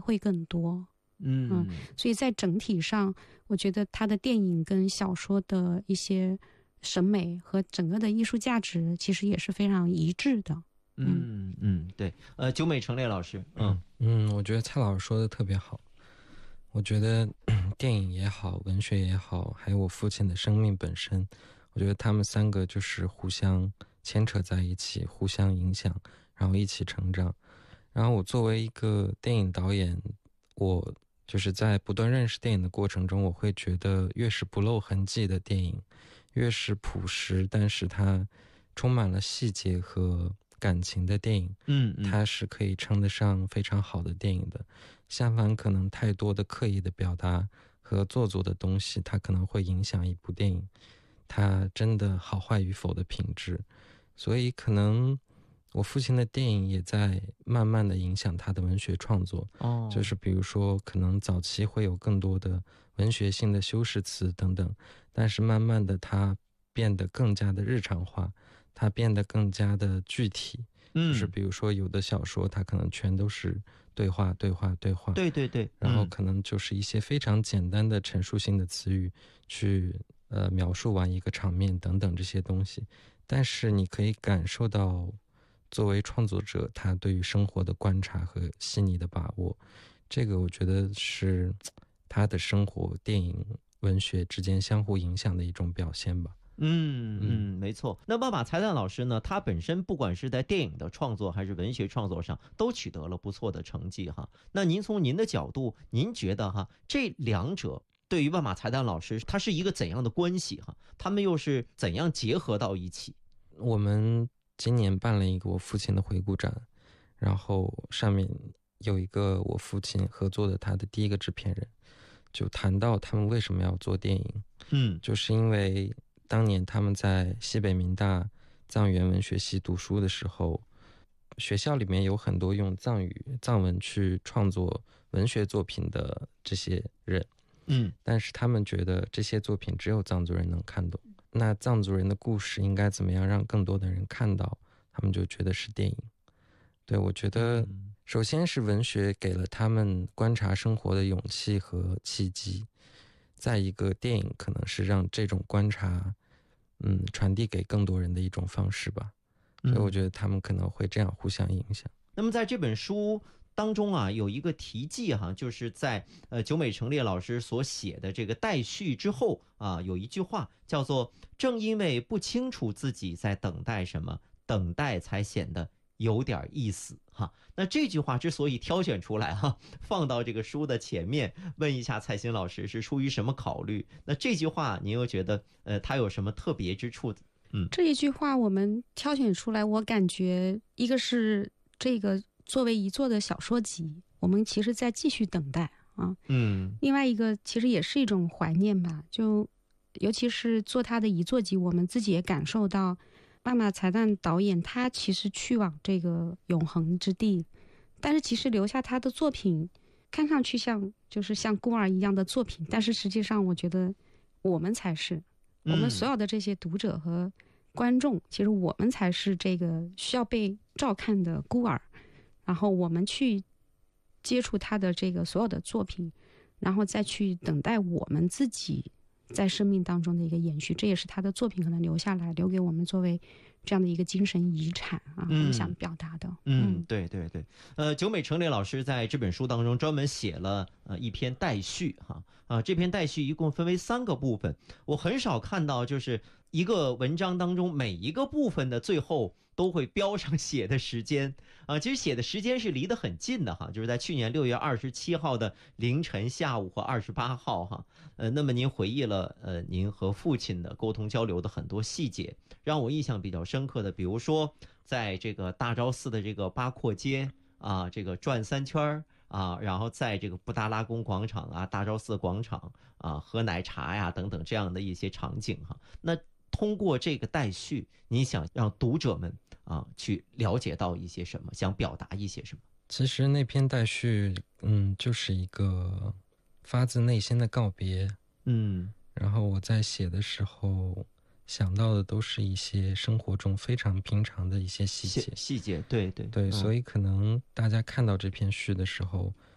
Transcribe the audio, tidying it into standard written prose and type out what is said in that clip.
会更多。所以在整体上，我觉得他的电影跟小说的一些审美和整个的艺术价值其实也是非常一致的。 对。九美成烈老师， 我觉得蔡老师说的特别好。我觉得电影也好，文学也好，还有我父亲的生命本身，我觉得他们三个就是互相牵扯在一起，互相影响，然后一起成长。然后我作为一个电影导演，我就是在不断认识电影的过程中，我会觉得越是不露痕迹的电影，越是朴实但是它充满了细节和感情的电影，它是可以称得上非常好的电影的。相反，可能太多的刻意的表达和做作的东西，它可能会影响一部电影它真的好坏与否的品质。所以可能我父亲的电影也在慢慢的影响他的文学创作。就是比如说可能早期会有更多的文学性的修饰词等等，但是慢慢的它变得更加的日常化，它变得更加的具体。就是比如说有的小说它可能全都是对话，对，然后可能就是一些非常简单的陈述性的词语去描述完一个场面等等这些东西，但是你可以感受到作为创作者他对于生活的观察和细腻的把握，这个我觉得是他的生活、电影、文学之间相互影响的一种表现吧。 没错。那万马才旦老师呢，他本身不管是在电影的创作还是文学创作上都取得了不错的成绩哈。那您从您的角度，您觉得哈这两者对于万马才旦老师他是一个怎样的关系哈？他们又是怎样结合到一起？ 我们今年办了一个我父亲的回顾展，然后上面有一个我父亲合作的他的第一个制片人，就谈到他们为什么要做电影。就是因为当年他们在西北民大藏原文学系读书的时候，学校里面有很多用藏语、藏文去创作文学作品的这些人，但是他们觉得这些作品只有藏族人能看懂，那藏族人的故事应该怎么样让更多的人看到，他们就觉得是电影。对，我觉得首先是文学给了他们观察生活的勇气和契机，再一个电影可能是让这种观察传递给更多人的一种方式吧。所以我觉得他们可能会这样互相影响。 那么在这本书当中啊，有一个题记哈，就是在九美成烈老师所写的这个待续之后啊，有一句话叫做正因为不清楚自己在等待什么，等待才显得有点意思哈。那这句话之所以挑选出来哈，放到这个书的前面，问一下蔡欣老师是出于什么考虑？那这句话您又觉得它有什么特别之处？ 这一句话我们挑选出来，我感觉一个是这个作为一作的小说集，我们其实在继续等待啊。另外一个其实也是一种怀念吧，就尤其是做他的一作集，我们自己也感受到万马才旦导演他其实去往这个永恒之地，但是其实留下他的作品看上去就是像孤儿一样的作品，但是实际上我觉得我们才是我们所有的这些读者和观众，其实我们才是这个需要被照看的孤儿，然后我们去接触他的这个所有的作品，然后再去等待我们自己在生命当中的一个延续，这也是他的作品可能留下来留给我们作为这样的一个精神遗产啊，我们想表达的。 对。九美成烈老师在这本书当中专门写了一篇待续哈这篇待续一共分为3个部分，我很少看到就是一个文章当中每一个部分的最后都会标上写的时间其实写的时间是离得很近的哈，就是在去年6月27号的凌晨下午和28号哈。那么您回忆了您和父亲的沟通交流的很多细节，让我印象比较深刻的，比如说在这个大昭寺的这个八廓街这个转3圈然后在这个布达拉宫广场大昭寺广场喝奶茶呀等等这样的一些场景哈。那通过这个待续，你想让读者们去了解到一些什么，想表达一些什么？ 其实那篇待续就是一个发自内心的告别。然后我在写的时候想到的都是一些生活中非常平常的一些细节。 对， 所以可能大家看到这篇序的时候